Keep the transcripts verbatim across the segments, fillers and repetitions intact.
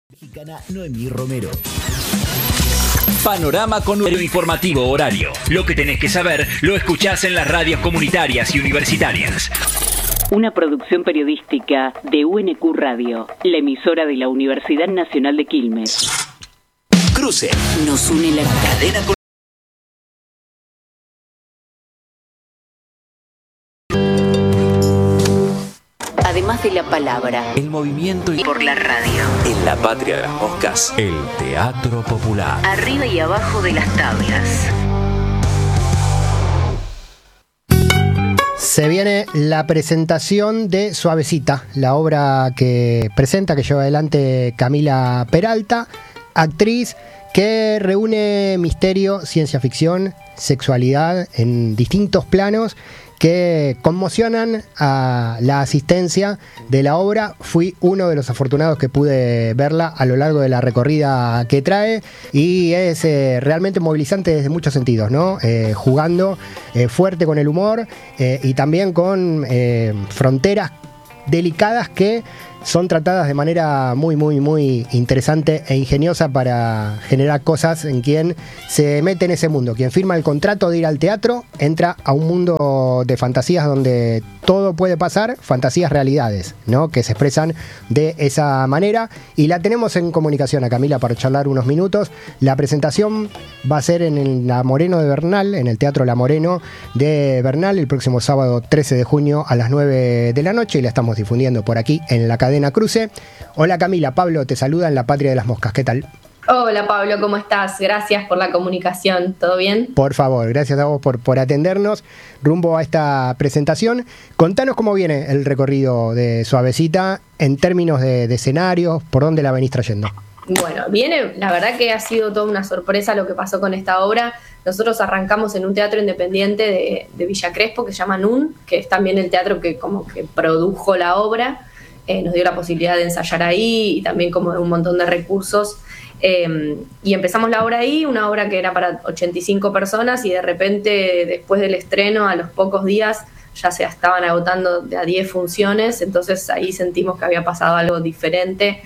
Mexicana Noemí Romero. Panorama con un informativo horario. Lo que tenés que saber lo escuchás en las radios comunitarias y universitarias. Una producción periodística de U N Q Radio, la emisora de la Universidad Nacional de Quilmes. Cruce. Nos une la cadena con... Además de la palabra, el movimiento y por la radio. En la patria de las moscas, el teatro popular. Arriba y abajo de las tablas. Se viene la presentación de Suavecita, la obra que presenta, que lleva adelante Camila Peralta, actriz que reúne misterio, ciencia ficción, sexualidad en distintos planos que conmocionan a la asistencia de la obra. Fui uno de los afortunados que pude verla a lo largo de la recorrida que trae y es eh, realmente movilizante desde muchos sentidos, ¿no? Eh, jugando eh, fuerte con el humor eh, y también con eh, fronteras delicadas que son tratadas de manera muy, muy, muy interesante e ingeniosa para generar cosas en quien se mete en ese mundo. Quien firma el contrato de ir al teatro entra a un mundo de fantasías donde todo puede pasar, fantasías realidades, ¿no? Que se expresan de esa manera. Y la tenemos en comunicación a Camila para charlar unos minutos. La presentación va a ser en el La Moreno de Bernal, en el Teatro La Moreno de Bernal, el próximo sábado trece de junio a las nueve de la noche, y la estamos difundiendo por aquí en la cadena Cruce. Hola Camila, Pablo te saluda en la Patria de las Moscas, ¿qué tal? Hola Pablo, ¿cómo estás? Gracias por la comunicación, ¿todo bien? Por favor, gracias a vos por, por atendernos rumbo a esta presentación. Contanos cómo viene el recorrido de Suavecita en términos de, de escenarios, por dónde la venís trayendo. Bueno, viene, la verdad que ha sido toda una sorpresa lo que pasó con esta obra. Nosotros arrancamos en un teatro independiente de, de Villa Crespo que se llama N U N, que es también el teatro que como que produjo la obra. Eh, nos dio la posibilidad de ensayar ahí y también como de un montón de recursos. Eh, y empezamos la obra ahí, una obra que era para ochenta y cinco personas, y de repente después del estreno, a los pocos días, ya se estaban agotando de a diez funciones, entonces ahí sentimos que había pasado algo diferente.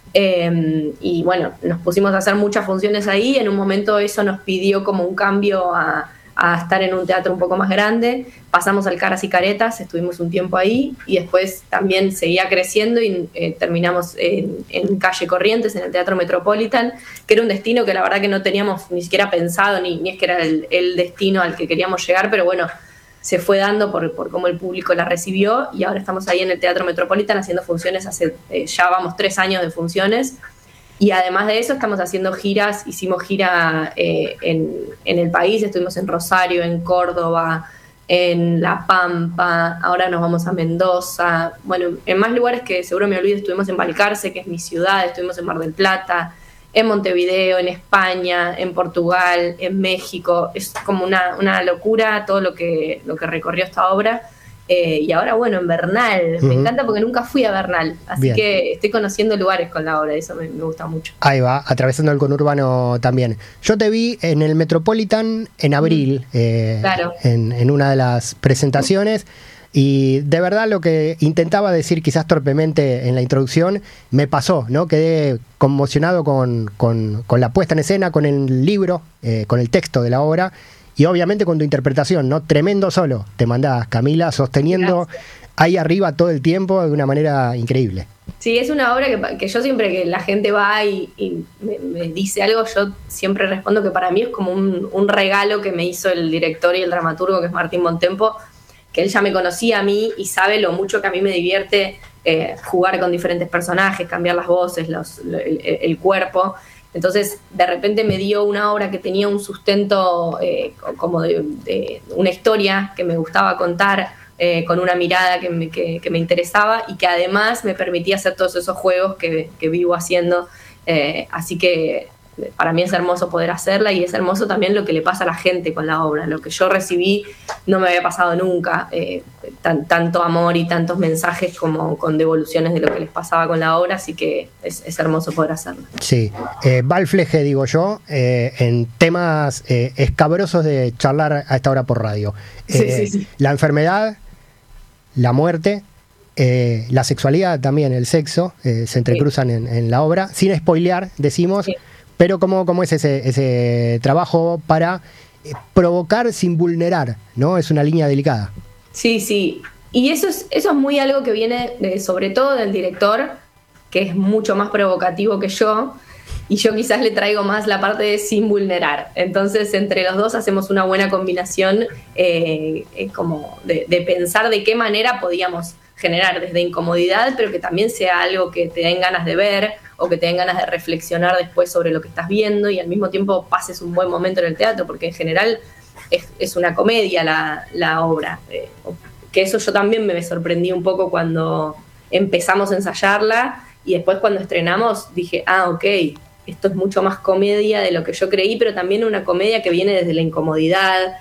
Eh, y bueno, nos pusimos a hacer muchas funciones ahí. En un momento eso nos pidió como un cambio a, a estar en un teatro un poco más grande. Pasamos al Caras y Caretas, estuvimos un tiempo ahí y después también seguía creciendo y eh, terminamos en, en Calle Corrientes, en el Teatro Metropolitan, que era un destino que la verdad que no teníamos ni siquiera pensado, ni, ni es que era el, el destino al que queríamos llegar, pero bueno, se fue dando por, por cómo el público la recibió, y ahora estamos ahí en el Teatro Metropolitan haciendo funciones, hace eh, ya vamos tres años de funciones, y además de eso estamos haciendo giras. Hicimos gira eh, en, en el país, estuvimos en Rosario, en Córdoba, en La Pampa, ahora nos vamos a Mendoza, bueno, en más lugares que seguro me olvido. Estuvimos en Balcarce, que es mi ciudad, estuvimos en Mar del Plata, en Montevideo, en España, en Portugal, en México. Es como una, una locura todo lo que, lo que recorrió esta obra. Eh, y ahora, bueno, en Bernal. Uh-huh. Me encanta porque nunca fui a Bernal. Así Bien. Que estoy conociendo lugares con la obra. Eso me, me gusta mucho. Ahí va, atravesando el conurbano también. Yo te vi en el Metropolitan en abril, uh-huh. eh, claro. en, en una de las presentaciones. Y de verdad lo que intentaba decir quizás torpemente en la introducción me pasó, ¿no? Quedé conmocionado con, con, con la puesta en escena, con el libro, eh, con el texto de la obra y obviamente con tu interpretación, ¿no? Tremendo solo te mandás, Camila, sosteniendo Gracias. Ahí arriba todo el tiempo de una manera increíble. Sí, es una obra que, que yo siempre que la gente va y, y me, me dice algo, yo siempre respondo que para mí es como un, un regalo que me hizo el director y el dramaturgo, que es Martín Bontempo, que él ya me conocía a mí y sabe lo mucho que a mí me divierte eh, jugar con diferentes personajes, cambiar las voces, los, el, el cuerpo. Entonces, de repente me dio una obra que tenía un sustento eh, como de, de una historia que me gustaba contar, eh, con una mirada que me, que, que me interesaba y que además me permitía hacer todos esos juegos que, que vivo haciendo. Eh, así que para mí es hermoso poder hacerla, y es hermoso también lo que le pasa a la gente con la obra. Lo que yo recibí no me había pasado nunca, eh, tan, tanto amor y tantos mensajes como con devoluciones de lo que les pasaba con la obra, así que es, es hermoso poder hacerlo. Sí, eh, va al fleje, digo yo, eh, en temas eh, escabrosos de charlar a esta hora por radio. Eh, sí, sí, sí. La enfermedad, la muerte, eh, la sexualidad también, el sexo, eh, se entrecruzan sí. en, en la obra, sin spoilear, decimos, sí. pero ¿cómo, cómo es ese, ese trabajo para eh, provocar sin vulnerar, ¿no? Es una línea delicada. Sí, sí, y eso es, eso es muy algo que viene de, sobre todo del director, que es mucho más provocativo que yo, y yo quizás le traigo más la parte de sin vulnerar. Entonces, entre los dos hacemos una buena combinación eh, eh, como de, de pensar de qué manera podíamos generar desde incomodidad, pero que también sea algo que te den ganas de ver o que te den ganas de reflexionar después sobre lo que estás viendo y al mismo tiempo pases un buen momento en el teatro, porque en general es, es una comedia la, la obra. Eh, que eso yo también me sorprendí un poco cuando empezamos a ensayarla y después cuando estrenamos dije, ah, ok, esto es mucho más comedia de lo que yo creí, pero también una comedia que viene desde la incomodidad,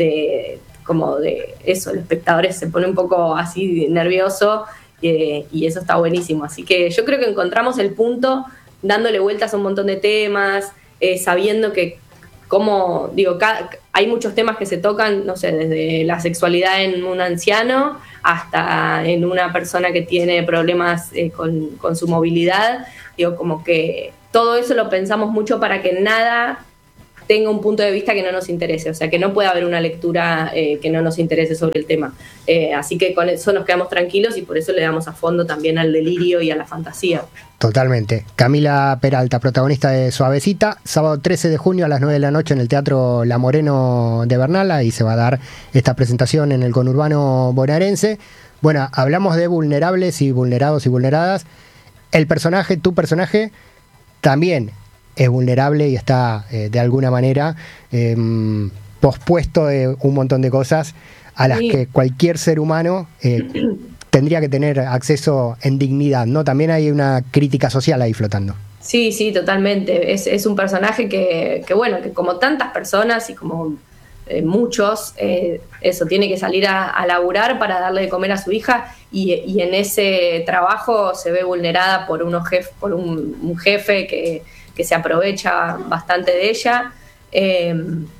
de como de eso, el espectador se pone un poco así nervioso eh, y eso está buenísimo. Así que yo creo que encontramos el punto dándole vueltas a un montón de temas, eh, sabiendo que como, digo, cada, hay muchos temas que se tocan, no sé, desde la sexualidad en un anciano hasta en una persona que tiene problemas eh, con, con su movilidad, digo, como que todo eso lo pensamos mucho para que nada tenga un punto de vista que no nos interese, o sea, que no pueda haber una lectura eh, que no nos interese sobre el tema. Eh, así que con eso nos quedamos tranquilos y por eso le damos a fondo también al delirio y a la fantasía. Totalmente. Camila Peralta, protagonista de Suavecita, sábado trece de junio a las nueve de la noche en el Teatro La Moreno de Bernal, ahí se va a dar esta presentación en el conurbano bonaerense. Bueno, hablamos de vulnerables y vulnerados y vulneradas. El personaje, tu personaje, también es vulnerable y está eh, de alguna manera eh, pospuesto de un montón de cosas a las sí. que cualquier ser humano eh, tendría que tener acceso en dignidad, ¿no? También hay una crítica social ahí flotando. Sí, sí, totalmente. Es, es un personaje que, que, bueno, que como tantas personas y como eh, muchos, eh, eso, tiene que salir a, a laburar para darle de comer a su hija y, y en ese trabajo se ve vulnerada por, unos jef, por un, un jefe que, que se aprovecha bastante de ella. Eh,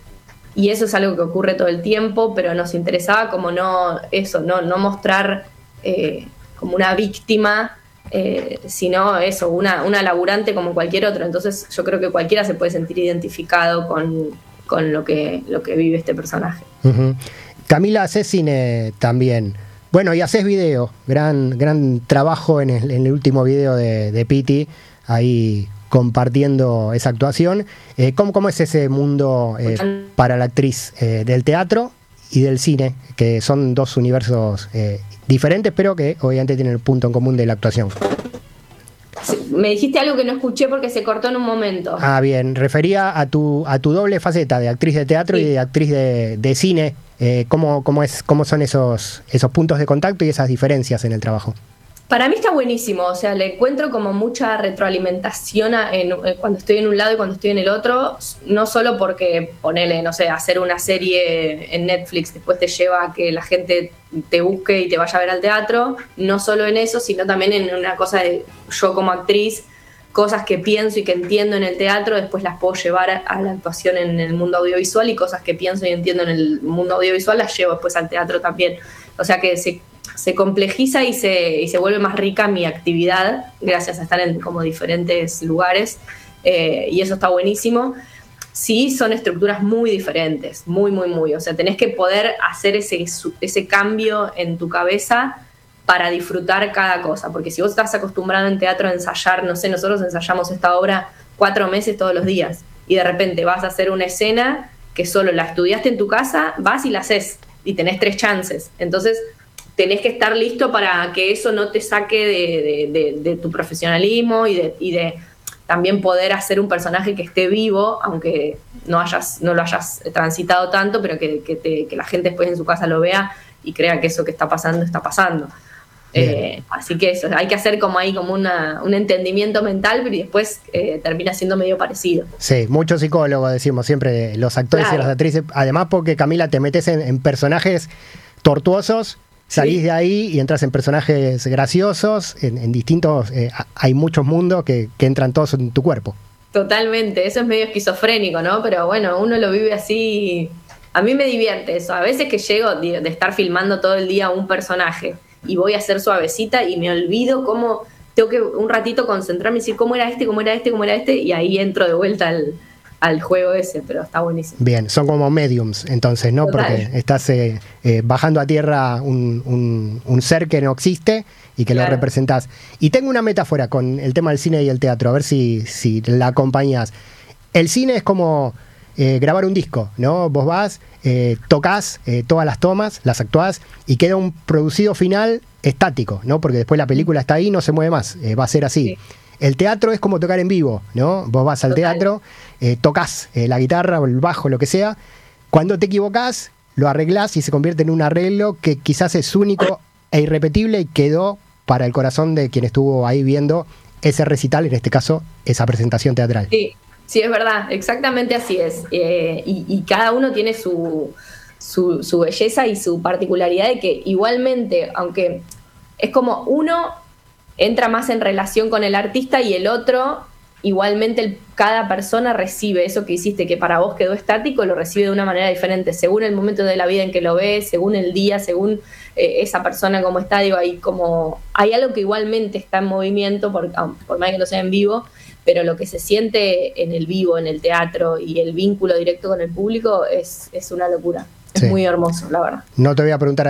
y eso es algo que ocurre todo el tiempo, pero nos interesaba como no, eso, no, no mostrar eh, como una víctima, eh, sino eso, una, una laburante como cualquier otro. Entonces yo creo que cualquiera se puede sentir identificado con, con lo que, lo que vive este personaje. Uh-huh. Camila, haces cine también. Bueno, y haces video. Gran, gran trabajo en el, en el último video de, de Piti, ahí compartiendo esa actuación. Eh, ¿cómo, ¿Cómo es ese mundo eh, para la actriz eh, del teatro y del cine, que son dos universos eh, diferentes, pero que obviamente tienen el punto en común de la actuación? Sí, me dijiste algo que no escuché porque se cortó en un momento. Ah, bien. Refería a tu a tu doble faceta de actriz de teatro sí. y de actriz de, de cine. Eh, ¿cómo, cómo, es, ¿Cómo son esos, esos puntos de contacto y esas diferencias en el trabajo? Para mí está buenísimo, o sea, le encuentro como mucha retroalimentación a, en, en, cuando estoy en un lado y cuando estoy en el otro, no solo porque ponele, no sé, hacer una serie en Netflix después te lleva a que la gente te busque y te vaya a ver al teatro, no solo en eso, sino también en una cosa de yo como actriz, cosas que pienso y que entiendo en el teatro, después las puedo llevar a la actuación en el mundo audiovisual y cosas que pienso y entiendo en el mundo audiovisual las llevo después al teatro también. O sea que se... se complejiza y se, y se vuelve más rica mi actividad gracias a estar en como diferentes lugares eh, y eso está buenísimo. Sí, son estructuras muy diferentes, muy, muy, muy. O sea, tenés que poder hacer ese, ese cambio en tu cabeza para disfrutar cada cosa, porque si vos estás acostumbrado en teatro a ensayar, no sé, nosotros ensayamos esta obra cuatro meses todos los días y de repente vas a hacer una escena que solo la estudiaste en tu casa, vas y la haces y tenés tres chances. Entonces tenés que estar listo para que eso no te saque de, de, de, de tu profesionalismo y de, y de también poder hacer un personaje que esté vivo, aunque no hayas no lo hayas transitado tanto, pero que, que, te, que la gente después en su casa lo vea y crea que eso que está pasando, está pasando. Eh, así que eso, hay que hacer como ahí como una, un entendimiento mental, pero después eh, termina siendo medio parecido. Sí, muchos psicólogos decimos siempre, los actores claro. y las actrices, además porque Camila te metes en, en personajes tortuosos, salís sí. de ahí y entras en personajes graciosos, en, en distintos, eh, hay muchos mundos que, que entran todos en tu cuerpo. Totalmente, eso es medio esquizofrénico, ¿no? Pero bueno, uno lo vive así, a mí me divierte eso, a veces que llego de, de estar filmando todo el día un personaje y voy a hacer Suavecita y me olvido cómo tengo que un ratito concentrarme y decir cómo era este, cómo era este, cómo era este, y ahí entro de vuelta al, al juego ese, pero está buenísimo. Bien, son como mediums entonces, ¿no? Total. Porque estás eh, eh, bajando a tierra un, un, un ser que no existe y que claro. lo representás. Y tengo una metáfora con el tema del cine y el teatro, a ver si, si la acompañás. El cine es como eh, grabar un disco, ¿no? Vos vas, eh, tocas eh, todas las tomas, las actuás y queda un producido final estático, ¿no? Porque después la película está ahí, no se mueve más, eh, va a ser así. Sí. El teatro es como tocar en vivo, ¿no? Vos vas al Total. teatro, eh, tocas eh, la guitarra o el bajo, lo que sea. Cuando te equivocás, lo arreglás y se convierte en un arreglo que quizás es único e irrepetible y quedó para el corazón de quien estuvo ahí viendo ese recital, en este caso, esa presentación teatral. Sí, sí, es verdad, exactamente así es. Eh, y, y cada uno tiene su, su, su belleza y su particularidad de que igualmente, aunque es como uno entra más en relación con el artista y el otro, igualmente el, cada persona recibe eso que hiciste, que para vos quedó estático, lo recibe de una manera diferente, según el momento de la vida en que lo ves, según el día, según eh, esa persona como está, digo, hay como, hay algo que igualmente está en movimiento, por, por más que no sea en vivo, pero lo que se siente en el vivo, en el teatro y el vínculo directo con el público es, es una locura, es sí. muy hermoso, la verdad. No te voy a preguntar